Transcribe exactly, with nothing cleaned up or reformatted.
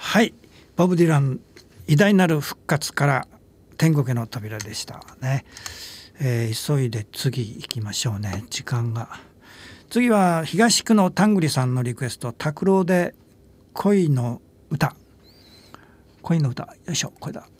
はい、ボブ・ディラン偉大なる復活から天国への扉でしたね、えー、急いで次行きましょうね。時間が。次は東区のタングリさんのリクエスト、拓郎で恋の歌。恋の歌、よいしょ、これだ。